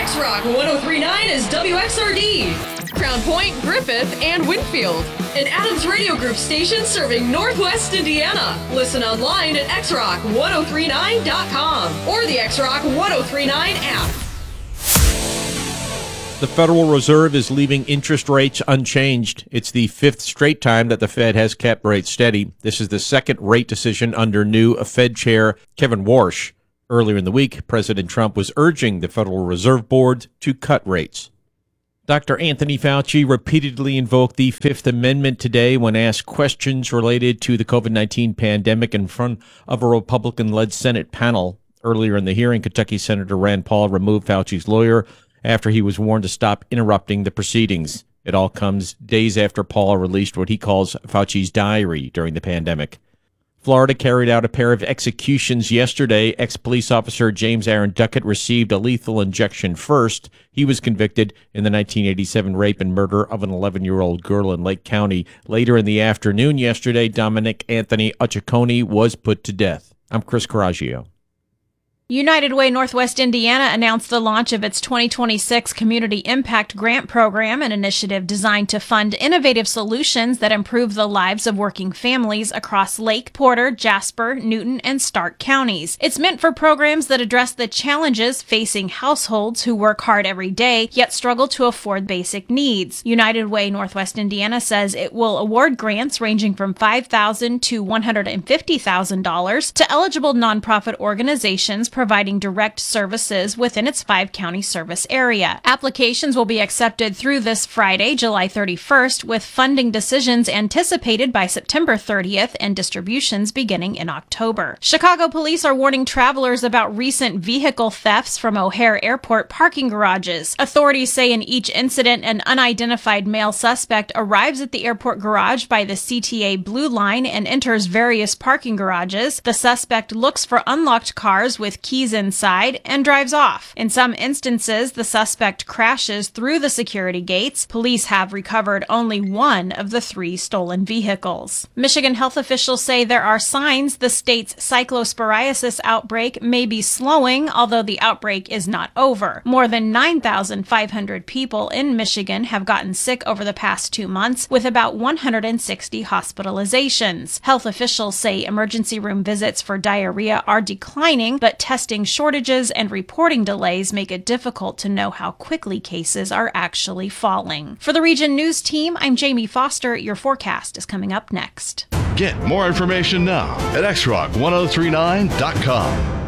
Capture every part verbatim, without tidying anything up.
X-Rock one oh three point nine is W X R D. Crown Point, Griffith, and Winfield. An Adams Radio Group station serving Northwest Indiana. Listen online at x rock ten thirty-nine dot com or the X-Rock ten thirty-nine app. The Federal Reserve is leaving interest rates unchanged. It's the fifth straight time that the Fed has kept rates steady. This is the second rate decision under new Fed Chair Kevin Warsh. Earlier in the week, President Trump was urging the Federal Reserve Board to cut rates. Doctor Anthony Fauci repeatedly invoked the Fifth Amendment today when asked questions related to the covid nineteen pandemic in front of a Republican-led Senate panel. Earlier in the hearing, Kentucky Senator Rand Paul removed Fauci's lawyer after he was warned to stop interrupting the proceedings. It all comes days after Paul released what he calls Fauci's diary during the pandemic. Florida carried out a pair of executions yesterday. Ex-police officer James Aaron Duckett received a lethal injection first. He was convicted in the nineteen eighty-seven rape and murder of an eleven-year-old girl in Lake County. Later in the afternoon yesterday, Dominic Anthony Uccicone was put to death. I'm Chris Coraggio. United Way Northwest Indiana announced the launch of its twenty twenty-six Community Impact Grant Program, an initiative designed to fund innovative solutions that improve the lives of working families across Lake, Porter, Jasper, Newton, and Stark counties. It's meant for programs that address the challenges facing households who work hard every day, yet struggle to afford basic needs. United Way Northwest Indiana says it will award grants ranging from five thousand dollars to one hundred fifty thousand dollars to eligible nonprofit organizations providing direct services within its five-county service area. Applications will be accepted through this Friday, July thirty-first, with funding decisions anticipated by September thirtieth and distributions beginning in October. Chicago police are warning travelers about recent vehicle thefts from O'Hare Airport parking garages. Authorities say in each incident, an unidentified male suspect arrives at the airport garage by the C T A Blue Line and enters various parking garages. The suspect looks for unlocked cars with keys inside and drives off. In some instances, the suspect crashes through the security gates. Police have recovered only one of the three stolen vehicles. Michigan health officials say there are signs the state's cyclosporiasis outbreak may be slowing, although the outbreak is not over. More than nine thousand five hundred people in Michigan have gotten sick over the past two months, with about one hundred sixty hospitalizations. Health officials say emergency room visits for diarrhea are declining, but testing shortages and reporting delays make it difficult to know how quickly cases are actually falling. For the Region News Team, I'm Jamie Foster. Your forecast is coming up next. Get more information now at x rock ten thirty-nine dot com.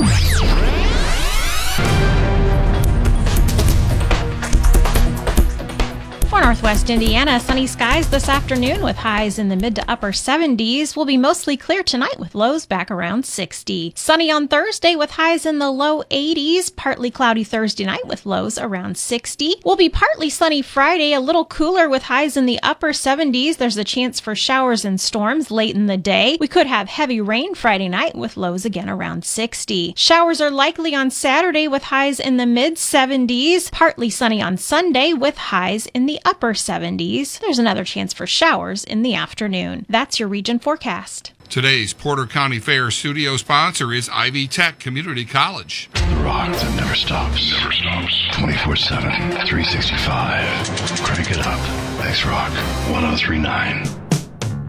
For Northwest Indiana, sunny skies this afternoon with highs in the mid to upper seventies. Will be mostly clear tonight with lows back around sixty. Sunny on Thursday with highs in the low eighties. Partly cloudy Thursday night with lows around sixty. Will be partly sunny Friday, a little cooler with highs in the upper seventies. There's a chance for showers and storms late in the day. We could have heavy rain Friday night with lows again around sixty. Showers are likely on Saturday with highs in the mid seventies. Partly sunny on Sunday with highs in the upper seventies. There's another chance for showers in the afternoon. That's your region forecast. Today's Porter County Fair studio sponsor is Ivy Tech Community College. The rock that never stops. Never stops. twenty-four seven, three sixty-five. Crank it up. X-Rock ten thirty-nine.